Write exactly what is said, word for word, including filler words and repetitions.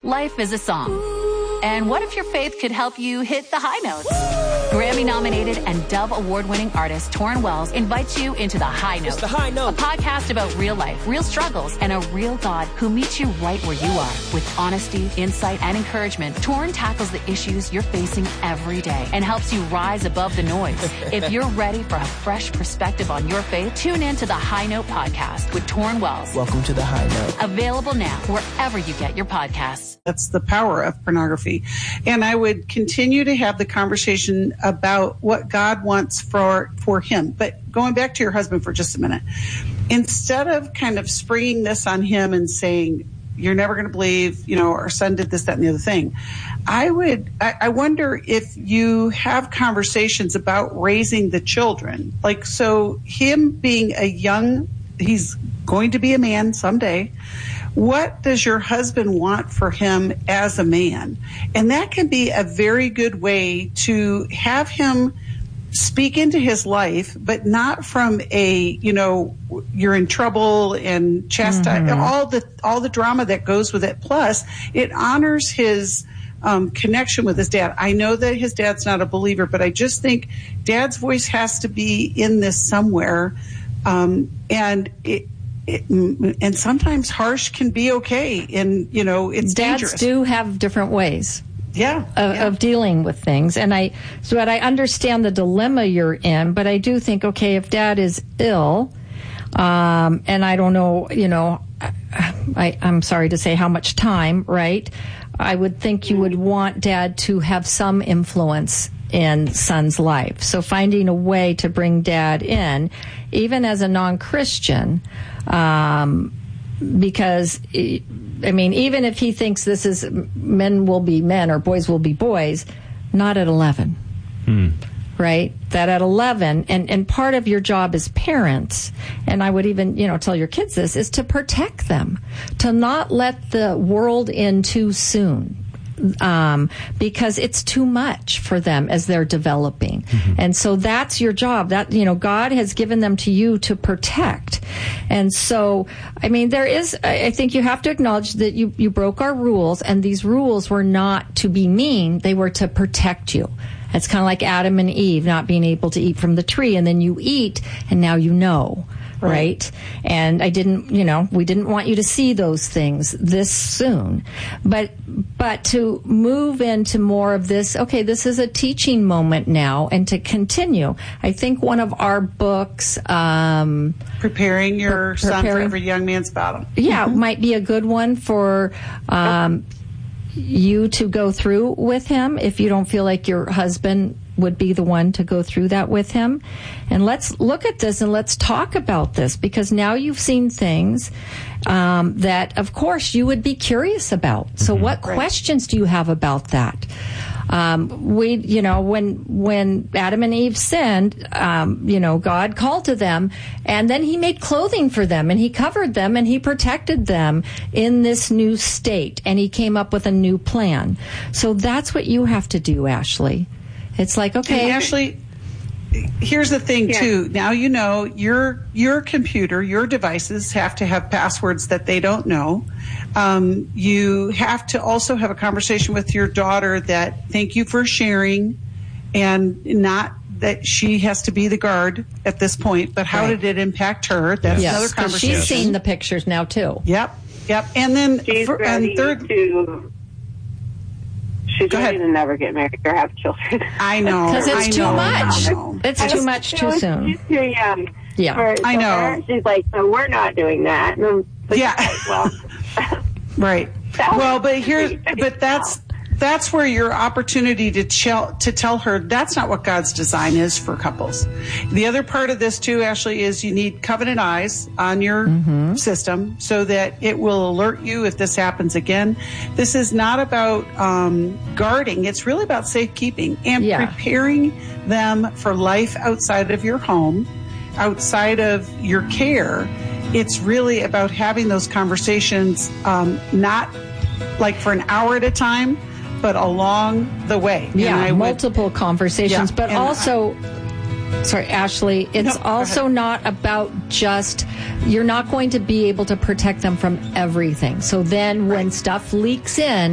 Life is a song. And what if your faith could help you hit the high notes? Grammy-nominated and Dove Award-winning artist Torrin Wells invites you into The High Note. It's The High Note. A podcast about real life, real struggles, and a real God who meets you right where you are. With honesty, insight, and encouragement, Torrin tackles the issues you're facing every day and helps you rise above the noise. If you're ready for a fresh perspective on your faith, tune in to The High Note podcast with Torrin Wells. Welcome to The High Note. Available now wherever you get your podcasts. That's the power of pornography. And I would continue to have the conversation about what God wants for, for him. But going back to your husband for just a minute, instead of kind of springing this on him and saying, you're never going to believe, you know, our son did this, that, and the other thing, I would, I, I wonder if you have conversations about raising the children. Like, so him being a young, he's going to be a man someday. What does your husband want for him as a man? And that can be a very good way to have him speak into his life, but not from a, you know, you're in trouble and chastise, mm-hmm. all the, all the drama that goes with it. Plus, it honors his um, connection with his dad. I know that his dad's not a believer, but I just think dad's voice has to be in this somewhere. Um, and it, It, and sometimes harsh can be okay, and you know it's Dads dangerous. do have different ways, yeah, of, yeah, of dealing with things, and I so I understand the dilemma you're in, but I do think, okay, if Dad is ill, um, and I don't know, you know, I, I'm sorry to say how much time, right? I would think you would want Dad to have some influence in son's life. So finding a way to bring Dad in, even as a non-Christian, um, because, I mean, even if he thinks this is men will be men or boys will be boys, not at eleven, hmm. right? That at eleven, and, and part of your job as parents, and I would even, you know, tell your kids this, is to protect them, to not let the world in too soon. Um, because it's too much for them as they're developing. Mm-hmm. And so that's your job. That, you know, God has given them to you to protect. And so, I mean, there is, I think you have to acknowledge that you, you broke our rules, and these rules were not to be mean. They were to protect you. It's kind of like Adam and Eve not being able to eat from the tree, and then you eat, and now you know. Right. And I didn't, you know, we didn't want you to see those things this soon. But, but to move into more of this, okay, this is a teaching moment now, and to continue. I think one of our books, um, Preparing Your pre- Son preparing, for Every Young Man's Battle. Yeah, mm-hmm. might be a good one for, um, you to go through with him if you don't feel like your husband would be the one to go through that with him. And let's look at this and let's talk about this, because now you've seen things um, that, of course, you would be curious about. So what right. questions do you have about that? Um, we, you know, when, when Adam and Eve sinned, um, you know, God called to them, and then he made clothing for them, and he covered them, and he protected them in this new state, and he came up with a new plan. So that's what you have to do, Ashley. It's like, okay. And Ashley, here's the thing, yeah. too. Now you know your your computer, your devices have to have passwords that they don't know. Um, you have to also have a conversation with your daughter that thank you for sharing, and not that she has to be the guard at this point, but how right. did it impact her? That's yes, another conversation. She's seen the pictures now, too. Yep, yep. And then she's for, ready and third, to... She's Go ready ahead. to never get married or have children. I know. Because it's I too know, much. It's too much too she's soon. She's too young. Yeah. For, I so know. her, she's like, so we're not doing that. And I'm like, yeah. Well, right. Well, but here's, but that's, that's where your opportunity to tell, to tell her that's not what God's design is for couples. The other part of this too, Ashley, is you need covenant eyes on your mm-hmm. system so that it will alert you if this happens again. This is not about um, guarding. It's really about safekeeping and yeah. preparing them for life outside of your home, outside of your care. It's really about having those conversations, um, not like for an hour at a time, but along the way. Yeah, and I multiple would, conversations, yeah, but also, I, sorry, Ashley, it's no, also not about just, you're not going to be able to protect them from everything. So then when right. stuff leaks in,